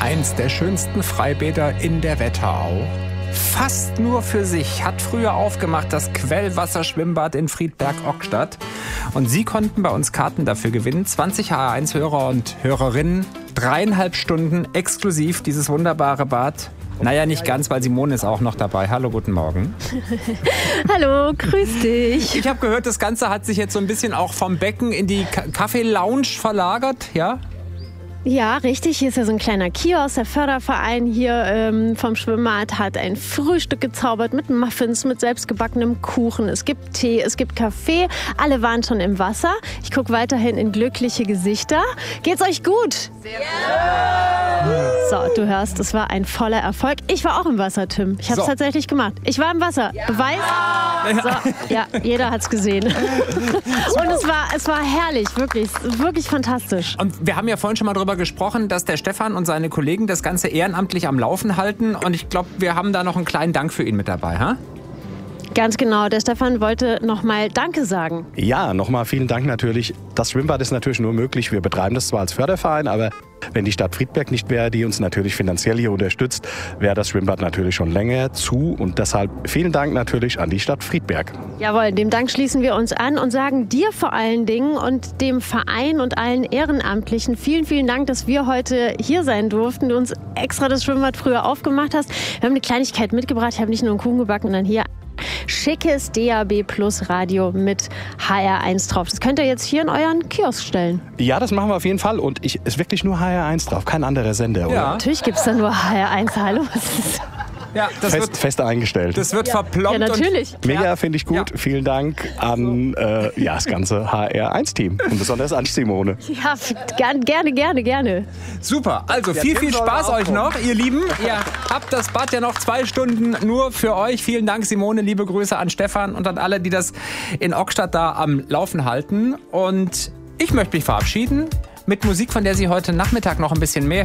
Eins der schönsten Freibäder in der Wetterau. Fast nur für sich hat früher aufgemacht das Quellwasserschwimmbad in Friedberg-Ockstadt. Und Sie konnten bei uns Karten dafür gewinnen. 20 HR1-Hörer und Hörerinnen, 3,5 Stunden exklusiv dieses wunderbare Bad. Naja, nicht ganz, weil Simone ist auch noch dabei. Hallo, guten Morgen. Hallo, grüß dich. Ich habe gehört, das Ganze hat sich jetzt so ein bisschen auch vom Becken in die Kaffee-Lounge verlagert, ja? Ja, richtig. Hier ist ja so ein kleiner Kiosk. Der Förderverein hier vom Schwimmbad hat ein Frühstück gezaubert mit Muffins, mit selbstgebackenem Kuchen. Es gibt Tee, es gibt Kaffee. Alle waren schon im Wasser. Ich gucke weiterhin in glückliche Gesichter. Geht's euch gut? Sehr gut. So, du hörst, es war ein voller Erfolg. Ich war auch im Wasser, Tim. Ich habe es tatsächlich gemacht. Ich war im Wasser. Ja. Beweis? So, ja, jeder hat's gesehen. Und es war herrlich, wirklich, wirklich fantastisch. Und wir haben ja vorhin schon mal darüber gesprochen, dass der Stefan und seine Kollegen das Ganze ehrenamtlich am Laufen halten. Und ich glaube, wir haben da noch einen kleinen Dank für ihn mit dabei, ha? Ganz genau. Der Stefan wollte nochmal Danke sagen. Ja, nochmal vielen Dank natürlich. Das Schwimmbad ist natürlich nur möglich. Wir betreiben das zwar als Förderverein, aber wenn die Stadt Friedberg nicht wäre, die uns natürlich finanziell hier unterstützt, wäre das Schwimmbad natürlich schon länger zu. Und deshalb vielen Dank natürlich an die Stadt Friedberg. Jawohl, dem Dank schließen wir uns an und sagen dir vor allen Dingen und dem Verein und allen Ehrenamtlichen vielen, vielen Dank, dass wir heute hier sein durften. Du uns extra das Schwimmbad früher aufgemacht hast. Wir haben eine Kleinigkeit mitgebracht. Ich habe nicht nur einen Kuchen gebacken, sondern hier schickes DAB Plus Radio mit HR1 drauf. Das könnt ihr jetzt hier in euren Kiosk stellen. Ja, das machen wir auf jeden Fall. Und ist wirklich nur HR1 drauf, kein anderer Sender, oder? Ja. Natürlich gibt es da nur HR1. Hallo? Ja, das wird fest eingestellt. Das wird verplombt. Ja, natürlich. Mega, finde ich gut. Ja. Vielen Dank an das ganze HR1-Team und besonders an Simone. Ja, gerne. Super, also viel Spaß euch noch, ihr Lieben. Ihr habt das Bad ja noch 2 Stunden nur für euch. Vielen Dank, Simone, liebe Grüße an Stefan und an alle, die das in Ockstadt da am Laufen halten. Und ich möchte mich verabschieden mit Musik, von der Sie heute Nachmittag noch ein bisschen mehr